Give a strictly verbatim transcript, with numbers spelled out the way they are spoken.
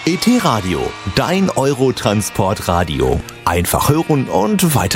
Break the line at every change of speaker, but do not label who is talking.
E T-Radio, dein Eurotransport-Radio. Einfach hören und weiter